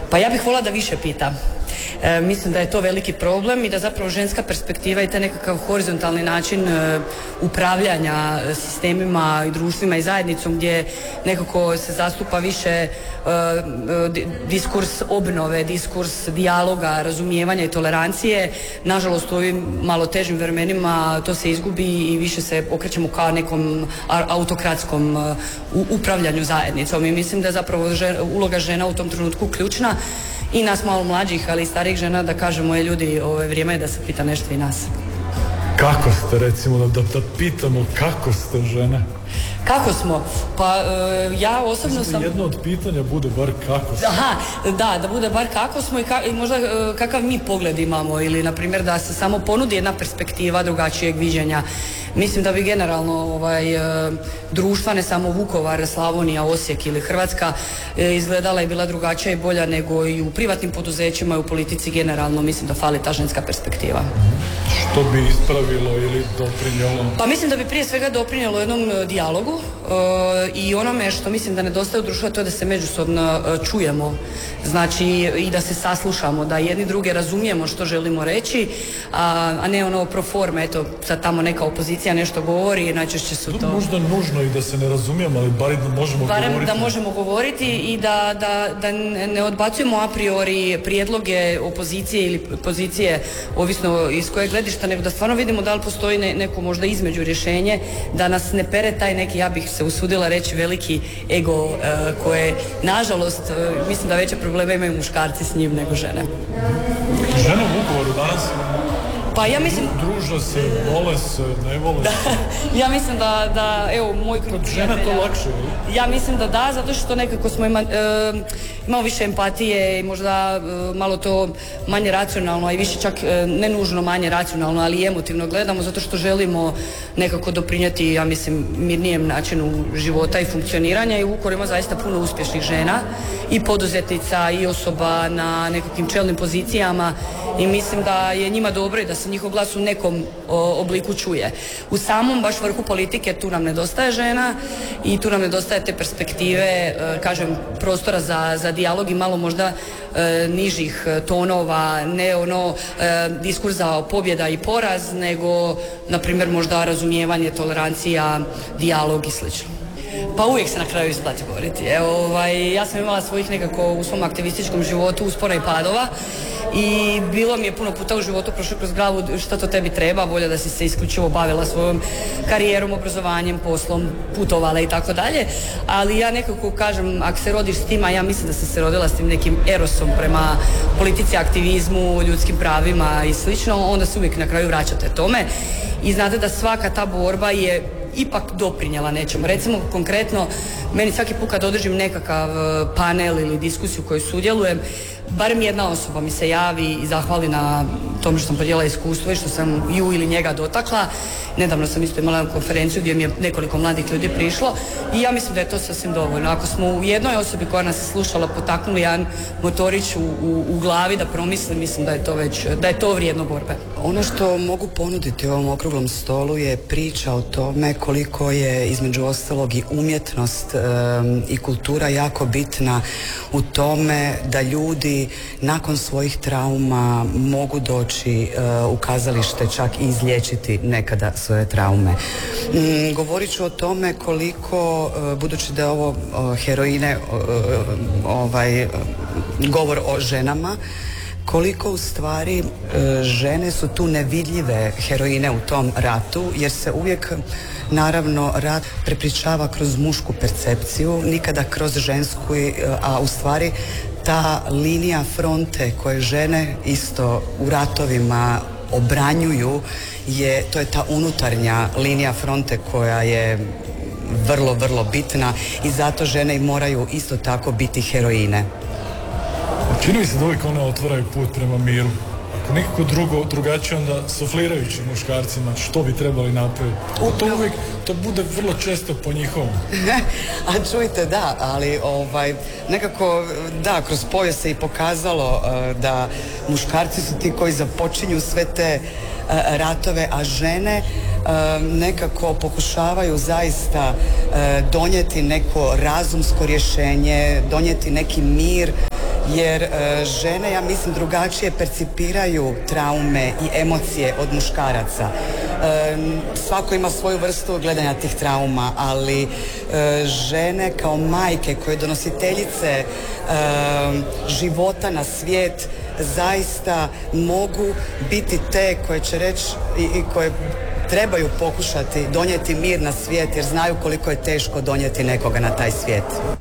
Pa ja bih voljela da više pita. Mislim da je to veliki problem i da zapravo ženska perspektiva i taj nekakav horizontalni način upravljanja sistemima i društvima i zajednicom gdje nekako se zastupa više diskurs obnove, diskurs dijaloga, razumijevanja i tolerancije. Nažalost u ovim malo težim vremenima to se izgubi i više se okrećemo kao nekom autokratskom upravljanju zajednicom i mislim da je zapravo uloga žena u tom trenutku ključna i nas malo mlađih, ali i starijih žena da kažemo ljudi, vrijeme je da se pita nešto i nas. Kako ste, recimo, da pitamo kako ste žene? Kako smo? Pa ja osobno sam... Jedno od pitanja bude bar kako smo. Aha, da bude bar kako smo i možda kakav mi pogled imamo ili, na primjer, da se samo ponudi jedna perspektiva drugačijeg viđenja. Mislim da bi generalno društva, ne samo Vukovar, Slavonija, Osijek ili Hrvatska, izgledala i bila drugačija i bolja nego i u privatnim poduzećima i u politici generalno. Mislim da fali ta ženska perspektiva. Što bi ispravilo ili doprinjelo? Pa mislim da bi prije svega doprinjelo jednom dijalogu i onome što mislim da nedostaje u društvu, to je da se međusobno čujemo, znači i da se saslušamo, da jedni druge razumijemo što želimo reći, a ne ono pro forme, eto sad tamo neka opozicija nešto govori i najčešće su to... Možda nužno i da se ne razumijemo, ali bar da možemo govoriti. Barem da možemo govoriti i da ne odbacujemo a priori prijedloge opozicije ili pozicije, ovisno iz kojeg gledišta, nego da stvarno vidimo da li postoji neko možda između rješenje, da nas ne pere taj neki, ja bih se usudila reći, veliki ego koje, nažalost, mislim da veće probleme imaju muškarci s njim nego žene. Žene u Vukovaru danas? Pa ja mislim... Druže se, vole se, ne vole se. Ja mislim da evo, moj krug žena to lakše, ili? Ja mislim da, zato što nekako smo imamo više empatije i možda malo to manje racionalno, a i više čak ne nužno manje racionalno, ali i emotivno gledamo, zato što želimo nekako doprinijeti, ja mislim, mirnijem načinu života i funkcioniranja i u Vukovaru ima zaista puno uspješnih žena i poduzetnica i osoba na nekakvim čelnim pozicijama i mislim da je njima dobro i da se njihov glas u nekom obliku čuje. U samom baš vrhu politike tu nam nedostaje žena i tu nam nedostaje te perspektive, kažem, prostora za dijalog i malo možda nižih tonova, ne diskurza pobjeda i poraz, nego, na primjer, možda razumijevanje, tolerancija, dijalog i slično. Pa uvijek se na kraju isplati govoriti. Ja sam imala svojih nekako u svom aktivističkom životu uspona i padova i bilo mi je puno puta u životu prošlo kroz glavu što to tebi treba, volja da si se isključivo bavila svojom karijerom, obrazovanjem, poslom, putovala i tako dalje, ali ja nekako kažem, ako se rodiš s tim, a ja mislim da sam se rodila s tim nekim erosom prema politici, aktivizmu, ljudskim pravima i slično, onda se uvijek na kraju vraćate tome i znate da svaka ta borba je ipak doprinjela nečemu. Recimo, konkretno, meni svaki put kad održim nekakav panel ili diskusiju koju sudjelujem, barem jedna osoba mi se javi i zahvali na tome što sam podijelila iskustvo i što sam ju ili njega dotakla. Nedavno sam isto imala konferenciju gdje mi je nekoliko mladih ljudi prišlo i ja mislim da je to sasvim dovoljno. Ako smo u jednoj osobi koja nas je slušala potaknuli jedan motorić u glavi da promisli, mislim da je to vrijedno borbe. Ono što mogu ponuditi u ovom okruglom stolu je priča o tome koliko je između ostalog i umjetnost i kultura jako bitna u tome da ljudi nakon svojih trauma mogu doći u kazalište, čak i izliječiti nekada svoje traume. Govorit ću o tome koliko, budući da je ovo heroine, govor o ženama, koliko u stvari žene su tu nevidljive heroine u tom ratu, jer se uvijek, naravno, rat prepričava kroz mušku percepciju, nikada kroz žensku, a u stvari ta linija fronte koje žene isto u ratovima obranjuju, to je ta unutarnja linija fronte koja je vrlo, vrlo bitna i zato žene i moraju isto tako biti heroine. Čini mi se da uvijek one otvaraju put prema miru. Ako nekako drugačije, onda suflirajući muškarcima što bi trebali napraviti. To bude vrlo često po njihovom. A čujte, da, ali nekako, da, kroz povijest se i pokazalo da muškarci su ti koji započinju sve te ratove, a žene nekako pokušavaju zaista donijeti neko razumsko rješenje, donijeti neki mir, jer žene, ja mislim, drugačije percipiraju traume i emocije od muškaraca. Svako ima svoju vrstu gledanja tih trauma, ali žene kao majke koje donositeljice života na svijet zaista mogu biti te koje će reći i koje trebaju pokušati donijeti mir na svijet, jer znaju koliko je teško donijeti nekoga na taj svijet.